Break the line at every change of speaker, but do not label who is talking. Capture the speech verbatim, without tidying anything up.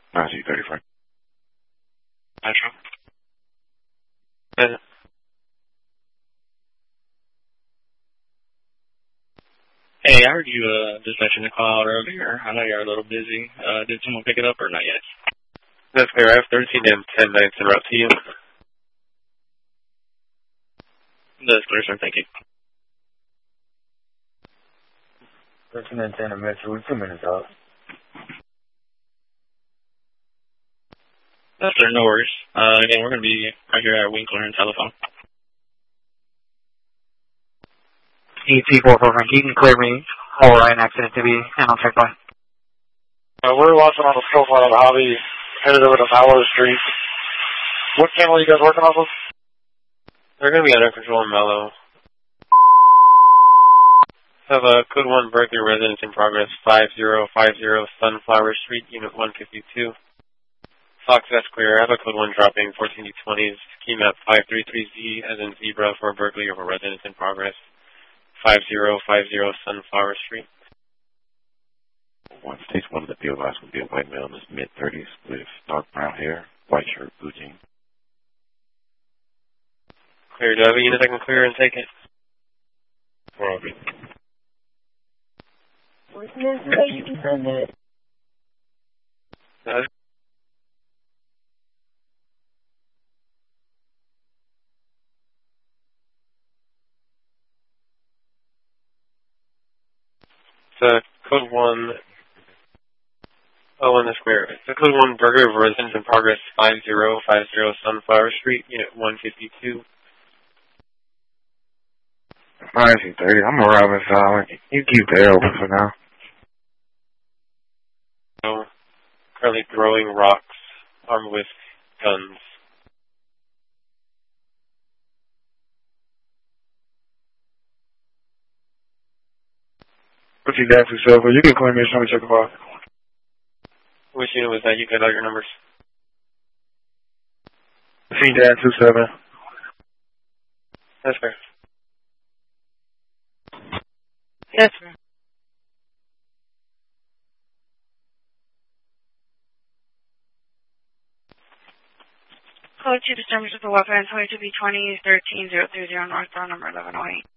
nine C thirty-five.
Metro. Uh, hey, I heard you uh, just mentioned a call out earlier. I know you're a little busy. Uh, did someone pick it up or not yet?
That's clear. I have thirteen M ten nights en route to you.
That's clear, sir. Thank you.
thirteen M ten in Metro. We're two minutes out.
That's sir. No worries. Uh, again, we're going to be right here at Winkler and Telephone.
E T four four Frank, you can clear me. All right, accident to be, and I'll check by.
Uh, we're watching on the profile of the hobby, headed over to Mallow Street. What channel are you guys working off of?
They're going to be under control in Mallow. Have a code one Berkeley residence in progress, five zero five zero Sunflower Street, unit one fifty-two. Fox, that's clear. I have a code one dropping, fourteen D twenties, key map five three three Z, as in zebra for Berkeley over residence in progress, five zero five zero Sunflower Street.
One stage one of the field glass will be a white male in his mid-thirties with dark brown hair, white shirt, blue jeans.
Clear. Do I have a unit that can clear and take it?
four oh three.
What's the information on that?
Uh, It's a code one. Oh, on the square. It's a code one Burger of residence in progress, five zero five zero Sunflower Street, unit one fifty-two.
nine C thirty. I'm arriving silent. You keep the air open for now.
So, currently throwing rocks, armed with guns.
What you got for yourself? You can clear me if somebody check the box.
Which unit was that? You got out your numbers.
C Dan two seven.
That's fair.
Yes, sir. Code two, disturbance with the weapon, twenty-two B twenty, thirteen zero three zero northbound, number eleven oh eight.